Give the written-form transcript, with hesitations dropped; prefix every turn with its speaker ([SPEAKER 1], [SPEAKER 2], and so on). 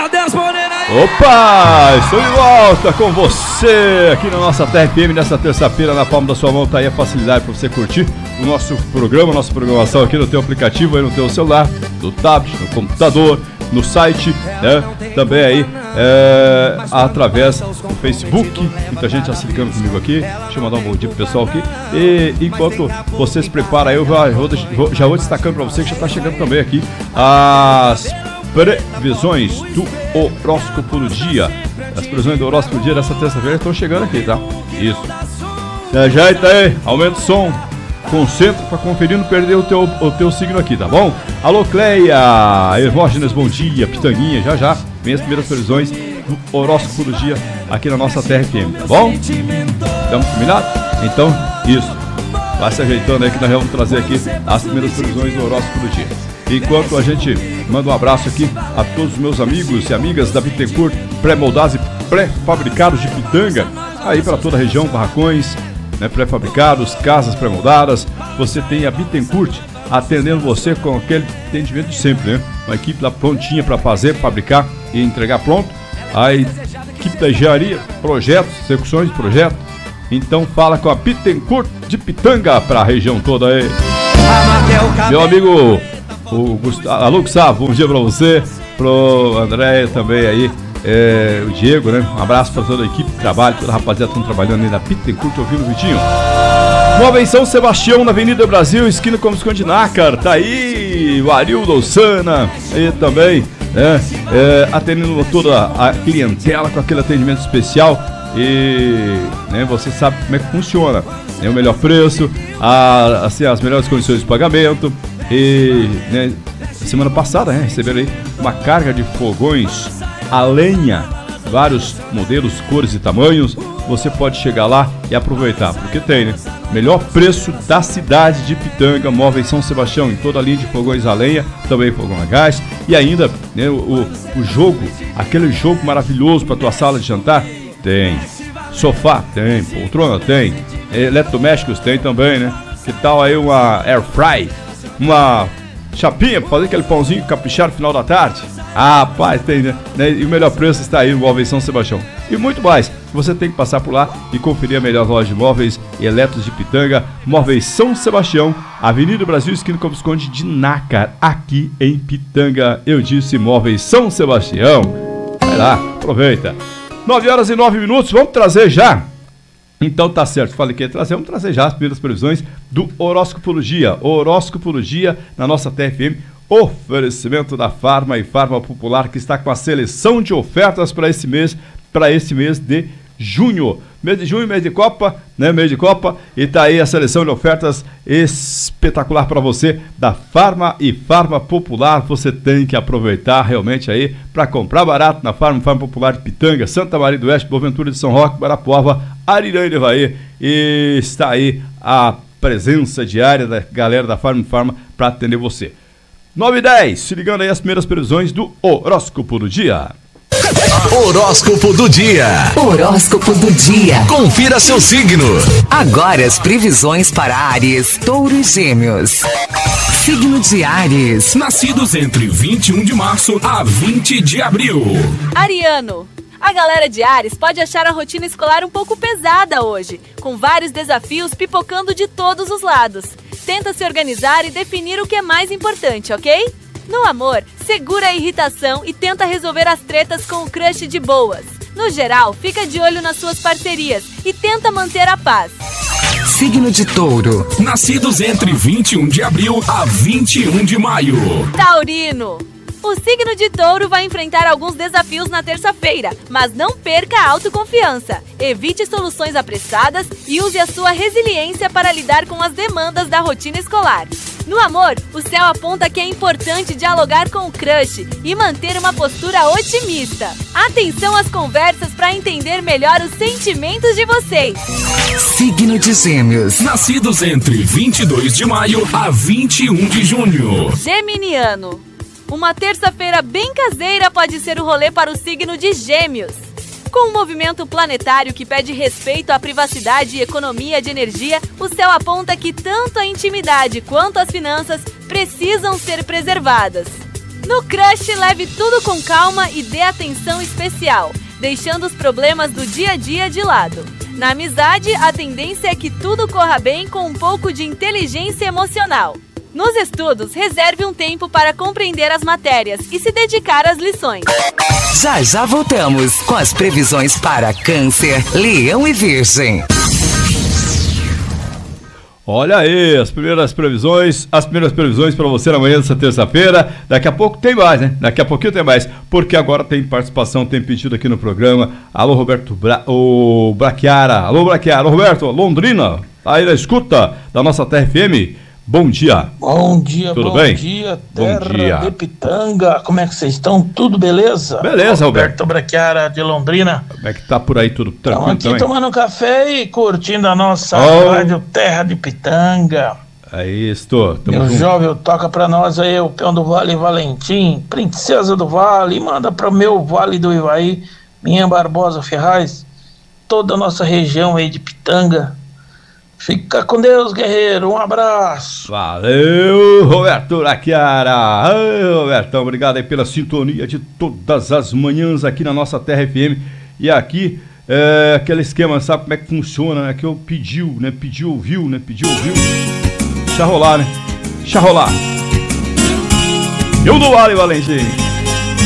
[SPEAKER 1] Cadê as morenas aí?
[SPEAKER 2] Opa, estou de volta com você aqui na nossa TRPM nessa terça-feira. Na palma da sua mão tá aí a facilidade para você curtir o nosso programa, nossa programação aqui no teu aplicativo, aí no teu celular, no tablet, no computador, no site, né? Também aí através do Facebook. Muita gente já se ligando comigo aqui. Deixa eu mandar um bom dia pro pessoal aqui. E enquanto você se prepara aí, eu já vou destacando para você que já está chegando também aqui as previsões do horóscopo do dia. As previsões do horóscopo do dia dessa terça-feira estão chegando aqui, tá? Isso. Ajeita aí, aumenta o som. Concentra para conferir, não perder o teu signo aqui, tá bom? Alô, Cleia, Hermógenes, bom dia, Pitanguinha, já vem as primeiras previsões do horóscopo do dia aqui na nossa TRPM, tá bom? Estamos combinados? Então, isso. Vai se ajeitando aí que nós vamos trazer aqui as primeiras previsões do horóscopo do dia. Enquanto a gente manda um abraço aqui a todos os meus amigos e amigas da Bittencourt, pré-moldados e pré-fabricados de Pitanga, aí para toda a região, barracões, né, pré-fabricados, casas pré-moldadas. Você tem a Bittencourt atendendo você com aquele atendimento de sempre, né? Uma equipe lá prontinha para fazer, fabricar e entregar pronto. A equipe da engenharia, projetos, execuções de projeto. Então fala com a Bittencourt de Pitanga para a região toda aí. Meu amigo alô, Gustavo, bom dia para você, pro André também aí. O Diego, né? Um abraço para toda a equipe de trabalho, toda a rapaziada que estão trabalhando aí na Bittencourt, ouvindo o Vitinho. Móveis São Sebastião, na Avenida Brasil, esquina com Visconde Nácar, tá aí o Arildo Ossana e também, né? Atendendo toda a clientela com aquele atendimento especial e, né, você sabe como é que funciona, né? O melhor preço, assim, as melhores condições de pagamento e, né, semana passada, né, receberam aí uma carga de fogões a lenha, vários modelos, cores e tamanhos. Você pode chegar lá e aproveitar, porque tem, né? Melhor preço da cidade de Pitanga, Móveis São Sebastião, em toda a linha de fogões a lenha, também fogão a gás. E ainda, né, o jogo, aquele jogo maravilhoso para tua sala de jantar, tem. Sofá, tem. Poltrona, tem. Eletrodomésticos, tem também, né? Que tal aí uma air fry, uma chapinha para fazer aquele pãozinho caprichado no final da tarde? Rapaz, tem, né? E o melhor preço está aí no Móveis São Sebastião. E muito mais. Você tem que passar por lá e conferir a melhor loja de móveis e eletros de Pitanga. Móveis São Sebastião, Avenida Brasil, esquina com Visconde de Nácar, aqui em Pitanga. Eu disse Móveis São Sebastião. Vai lá, aproveita. 9h09, vamos trazer já. Então tá certo, falei que ia trazer, vamos trazer já as primeiras previsões do horóscopo do dia. Horóscopo do dia na nossa TFM. Oferecimento da Farma e Farma Popular, que está com a seleção de ofertas para esse mês de junho. Mês de junho, mês de Copa, né? Mês de Copa, e tá aí a seleção de ofertas espetacular para você da Farma e Farma Popular. Você tem que aproveitar realmente aí para comprar barato na Farma e Farma Popular de Pitanga, Santa Maria do Oeste, Boaventura de São Roque, Guarapuava, Arirã e Levaí. E está aí a presença diária da galera da Farma e Farma para atender você. 9h10, se ligando aí as primeiras previsões do horóscopo do dia.
[SPEAKER 3] Horóscopo do dia.
[SPEAKER 4] Horóscopo do dia.
[SPEAKER 3] Confira seu signo.
[SPEAKER 4] Agora as previsões para Áries, Touro e Gêmeos. Signo de Áries.
[SPEAKER 5] Nascidos entre 21 de março a 20 de abril.
[SPEAKER 6] Ariano. A galera de Áries pode achar a rotina escolar um pouco pesada hoje, com vários desafios pipocando de todos os lados. Tenta se organizar e definir o que é mais importante, ok? No amor, segura a irritação e tenta resolver as tretas com o crush de boas. No geral, fica de olho nas suas parcerias e tenta manter a paz.
[SPEAKER 4] Signo de Touro.
[SPEAKER 5] Nascidos entre 21 de abril a 21 de maio.
[SPEAKER 6] Taurino. O signo de Touro vai enfrentar alguns desafios na terça-feira, mas não perca a autoconfiança. Evite soluções apressadas e use a sua resiliência para lidar com as demandas da rotina escolar. No amor, o céu aponta que é importante dialogar com o crush e manter uma postura otimista. Atenção às conversas para entender melhor os sentimentos de vocês.
[SPEAKER 4] Signo de Gêmeos.
[SPEAKER 5] Nascidos entre 22 de maio a 21 de junho.
[SPEAKER 6] Geminiano. Uma terça-feira bem caseira pode ser o rolê para o signo de Gêmeos. Com um movimento planetário que pede respeito à privacidade e economia de energia, o céu aponta que tanto a intimidade quanto as finanças precisam ser preservadas. No crush, leve tudo com calma e dê atenção especial, deixando os problemas do dia a dia de lado. Na amizade, a tendência é que tudo corra bem com um pouco de inteligência emocional. Nos estudos, reserve um tempo para compreender as matérias e se dedicar às lições.
[SPEAKER 4] Já voltamos com as previsões para Câncer, Leão e Virgem.
[SPEAKER 2] Olha aí, as primeiras previsões para você na manhã dessa terça-feira. Daqui a pouco tem mais, né? Daqui a pouquinho tem mais, porque agora tem participação, tem pedido aqui no programa. Alô, Roberto Brachiara. Alô, Brachiara. Roberto, Londrina, tá aí na escuta da nossa TRFM. Bom dia.
[SPEAKER 1] Bom dia,
[SPEAKER 2] tudo
[SPEAKER 1] bom
[SPEAKER 2] bem?
[SPEAKER 1] Dia,
[SPEAKER 2] bom dia,
[SPEAKER 1] de Pitanga. Como é que vocês estão? Tudo beleza?
[SPEAKER 2] Beleza, Roberto
[SPEAKER 1] Brachiara de Londrina.
[SPEAKER 2] Como é que tá por aí, tudo tranquilo?
[SPEAKER 1] Estamos aqui tomando um café e curtindo a nossa rádio Terra de Pitanga.
[SPEAKER 2] É isso.
[SPEAKER 1] Meu jovem, toca pra nós aí o peão do Vale Valentim, princesa do Vale, manda pro meu Vale do Ivaí, minha Barbosa Ferraz, toda a nossa região aí de Pitanga. Fica com Deus, guerreiro. Um abraço.
[SPEAKER 2] Valeu, Roberto Brachiara. Robertão, obrigado aí pela sintonia de todas as manhãs aqui na nossa Terra FM. E aqui, aquele esquema, sabe como é que funciona, né? Que eu pediu, né? Pediu, ouviu, né? Pediu, ouviu. Deixa rolar, né? Deixa rolar. Eu do Vale Valentim.